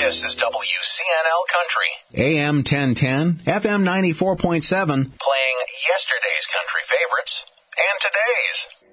This is WCNL Country. AM 1010, FM 94.7. Playing yesterday's country favorites and today's.